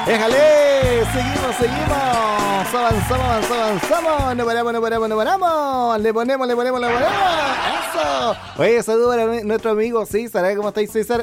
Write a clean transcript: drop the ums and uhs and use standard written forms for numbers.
Déjale, seguimos, avanzamos, no paramos, le ponemos, eso. Oye, saludos para nuestro amigo César, ¿cómo estáis, César?